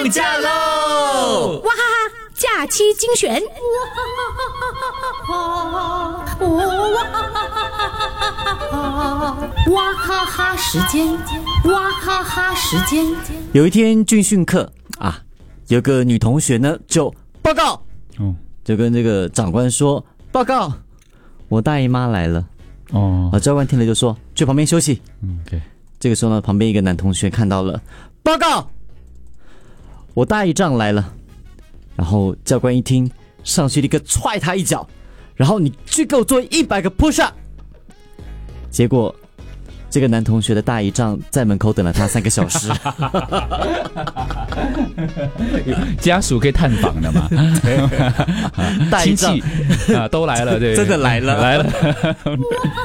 放假喽！ 哇哈哈，假期精选。哇哈哈时间，哇哈哈时间。 有一天军训课啊，有个女同学呢就报告，就跟这个长官说报告，我大姨妈来了。教官听了就说去旁边休息。 对。 这个时候呢，旁边一个男同学看到了，报告，我大姨丈来了。然后教官一听，上去立刻踹他一脚，然后你去给我做100个 push up。结果这个男同学的大姨丈在门口等了他3个小时。 家属可以探访的嘛？ 大姨丈亲戚都来了，对， 真的来了。